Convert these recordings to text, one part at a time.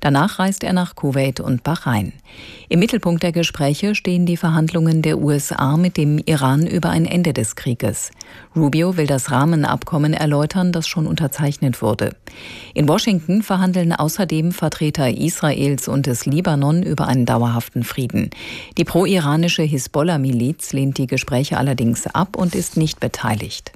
Danach reist er nach Kuwait und Bahrain. Im Mittelpunkt der Gespräche stehen die Verhandlungen der USA mit dem Iran über ein Ende des Krieges. Rubio will das Rahmenabkommen erläutern, das schon unterzeichnet wurde. In Washington verhandeln außerdem Vertreter Israels und des Libanon über einen dauerhaften Frieden. Die pro-iranische Hisbollah-Miliz lehnt die Gespräche allerdings ab und ist nicht beteiligt.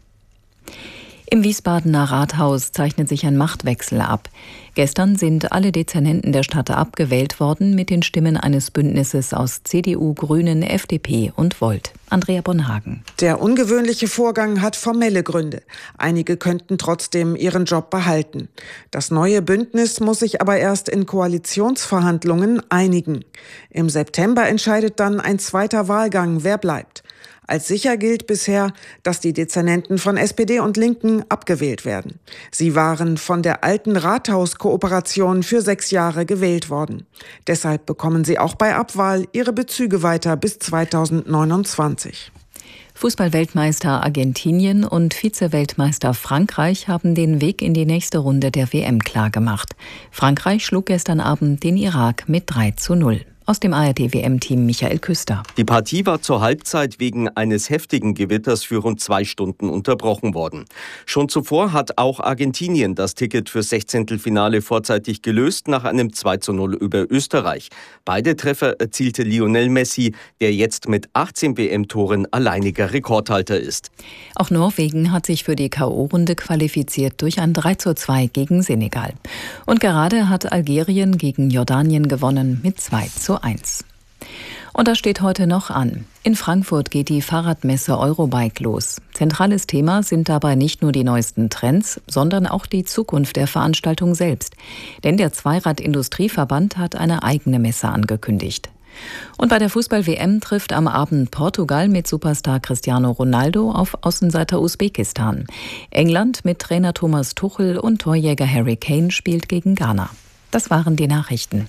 Im Wiesbadener Rathaus zeichnet sich ein Machtwechsel ab. Gestern sind alle Dezernenten der Stadt abgewählt worden mit den Stimmen eines Bündnisses aus CDU, Grünen, FDP und Volt. Andrea Bonhagen. Der ungewöhnliche Vorgang hat formelle Gründe. Einige könnten trotzdem ihren Job behalten. Das neue Bündnis muss sich aber erst in Koalitionsverhandlungen einigen. Im September entscheidet dann ein zweiter Wahlgang, wer bleibt. Als sicher gilt bisher, dass die Dezernenten von SPD und Linken abgewählt werden. Sie waren von der alten Rathauskooperation für 6 Jahre gewählt worden. Deshalb bekommen sie auch bei Abwahl ihre Bezüge weiter bis 2029. Fußball-Weltmeister Argentinien und Vize-Weltmeister Frankreich haben den Weg in die nächste Runde der WM klargemacht. Frankreich schlug gestern Abend den Irak mit 3:0. Aus dem ARD-WM-Team Michael Küster. Die Partie war zur Halbzeit wegen eines heftigen Gewitters für rund 2 Stunden unterbrochen worden. Schon zuvor hat auch Argentinien das Ticket fürs Sechzehntelfinale vorzeitig gelöst nach einem 2:0 über Österreich. Beide Treffer erzielte Lionel Messi, der jetzt mit 18 WM-Toren alleiniger Rekordhalter ist. Auch Norwegen hat sich für die K.O.-Runde qualifiziert durch ein 3:2 gegen Senegal. Und gerade hat Algerien gegen Jordanien gewonnen mit 2:1. Und das steht heute noch an. In Frankfurt geht die Fahrradmesse Eurobike los. Zentrales Thema sind dabei nicht nur die neuesten Trends, sondern auch die Zukunft der Veranstaltung selbst. Denn der Zweirad-Industrieverband hat eine eigene Messe angekündigt. Und bei der Fußball-WM trifft am Abend Portugal mit Superstar Cristiano Ronaldo auf Außenseiter Usbekistan. England mit Trainer Thomas Tuchel und Torjäger Harry Kane spielt gegen Ghana. Das waren die Nachrichten.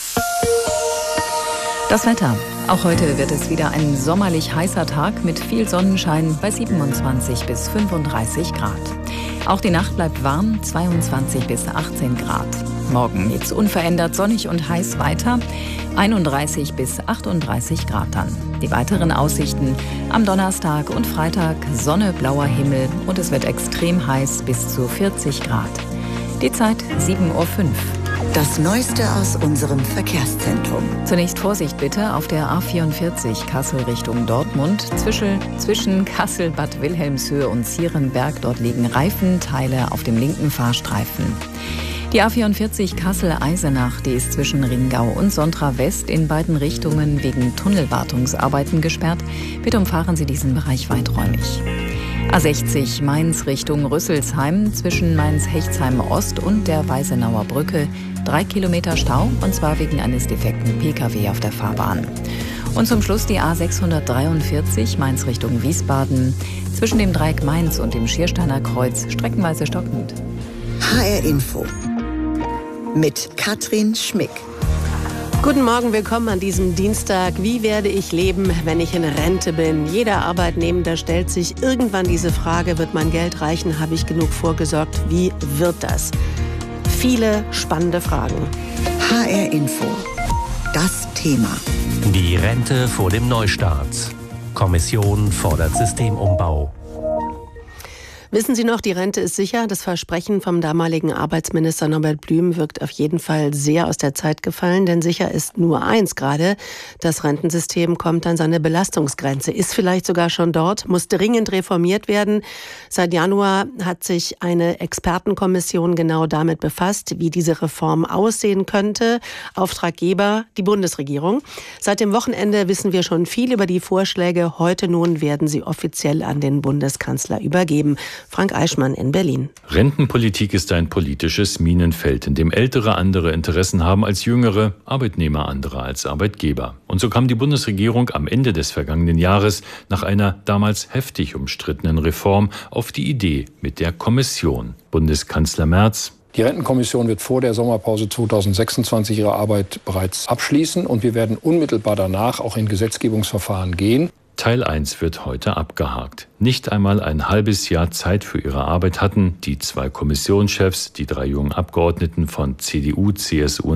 Das Wetter. Auch heute wird es wieder ein sommerlich heißer Tag mit viel Sonnenschein bei 27 bis 35 Grad. Auch die Nacht bleibt warm, 22 bis 18 Grad. Morgen geht's unverändert sonnig und heiß weiter, 31 bis 38 Grad dann. Die weiteren Aussichten am Donnerstag und Freitag Sonne, blauer Himmel und es wird extrem heiß bis zu 40 Grad. Die Zeit 7:05 Uhr. Das Neueste aus unserem Verkehrszentrum. Zunächst Vorsicht bitte auf der A44 Kassel Richtung Dortmund. Zwischen Kassel, Bad Wilhelmshöhe und Zierenberg. Dort liegen Reifenteile auf dem linken Fahrstreifen. Die A44 Kassel-Eisenach, die ist zwischen Ringau und Sontra West in beiden Richtungen wegen Tunnelwartungsarbeiten gesperrt. Bitte umfahren Sie diesen Bereich weiträumig. A60 Mainz Richtung Rüsselsheim zwischen Mainz-Hechtsheim Ost und der Weisenauer Brücke 3 Kilometer Stau, und zwar wegen eines defekten Pkw auf der Fahrbahn. Und zum Schluss die A643 Mainz Richtung Wiesbaden zwischen dem Dreieck Mainz und dem Schiersteiner Kreuz streckenweise stockend. HR Info mit Katrin Schmick. Guten Morgen, willkommen an diesem Dienstag. Wie werde ich leben, wenn ich in Rente bin? Jeder Arbeitnehmer stellt sich irgendwann diese Frage, wird mein Geld reichen, habe ich genug vorgesorgt? Wie wird das? Viele spannende Fragen. HR Info, das Thema. Die Rente vor dem Neustart. Kommission fordert Systemumbau. Wissen Sie noch, die Rente ist sicher. Das Versprechen vom damaligen Arbeitsminister Norbert Blüm wirkt auf jeden Fall sehr aus der Zeit gefallen, denn sicher ist nur eins gerade: Das Rentensystem kommt an seine Belastungsgrenze, ist vielleicht sogar schon dort, muss dringend reformiert werden. Seit Januar hat sich eine Expertenkommission genau damit befasst, wie diese Reform aussehen könnte. Auftraggeber die Bundesregierung. Seit dem Wochenende wissen wir schon viel über die Vorschläge. Heute nun werden sie offiziell an den Bundeskanzler übergeben. Frank Eichmann in Berlin. Rentenpolitik ist ein politisches Minenfeld, in dem Ältere andere Interessen haben als Jüngere, Arbeitnehmer andere als Arbeitgeber. Und so kam die Bundesregierung am Ende des vergangenen Jahres nach einer damals heftig umstrittenen Reform auf die Idee mit der Kommission. Bundeskanzler Merz: Die Rentenkommission wird vor der Sommerpause 2026 ihre Arbeit bereits abschließen und wir werden unmittelbar danach auch in Gesetzgebungsverfahren gehen. Teil 1 wird heute abgehakt. Nicht einmal ein halbes Jahr Zeit für ihre Arbeit hatten die 2 Kommissionschefs, die 3 jungen Abgeordneten von CDU, CSU